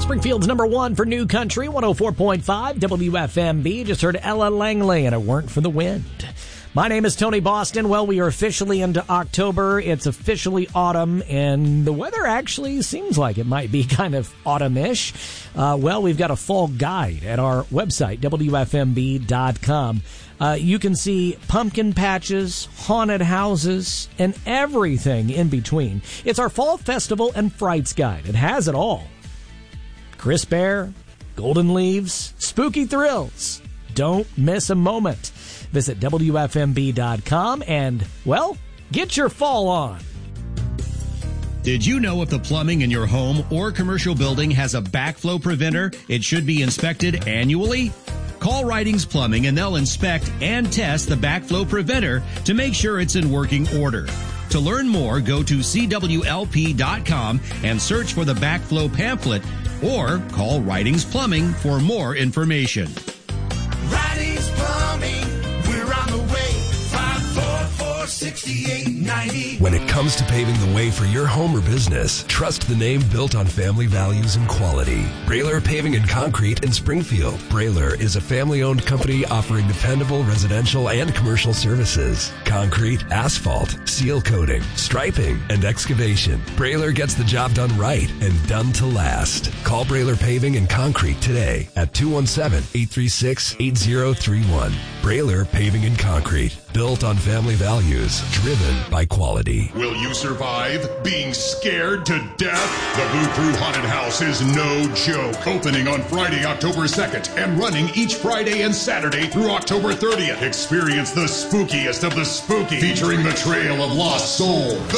Springfield's number one for New Country, 104.5 WFMB. Just heard Ella Langley, and It Weren't for the Wind. My name is Tony Boston. Well, we are officially into October. It's officially autumn, and the weather actually seems like it might be kind of autumn-ish. Well, we've got a fall guide at our website, WFMB.com. You can see pumpkin patches, haunted houses, and everything in between. It's our Fall Festival and Frights Guide. It has it all. Crisp air, golden leaves, spooky thrills. Don't miss a moment. Visit WFMB.com and, well, get your fall on. Did you know if the plumbing in your home or commercial building has a backflow preventer, it should be inspected annually? Call Ridings Plumbing and they'll inspect and test the backflow preventer to make sure it's in working order. To learn more, go to CWLP.com and search for the backflow pamphlet or call Ridings Plumbing for more information. Ridings Plumbing, we're on the way, 544-6890. When it comes to paving the way for your home or business, trust the name built on family values and quality. Brailer Paving and Concrete in Springfield. Brailer is a family-owned company offering dependable residential and commercial services. Concrete, asphalt, seal coating, striping, and excavation. Brailer gets the job done right and done to last. Call Brailer Paving and Concrete today at 217-836-8031. Brailer Paving and Concrete. Built on family values, driven by quality. Will you survive being scared to death? The Boo Crew Haunted House is no joke. Opening on Friday, October 2nd and running each Friday and Saturday through October 30th. Experience the spookiest of the spooky, featuring the Trail of Lost Souls, the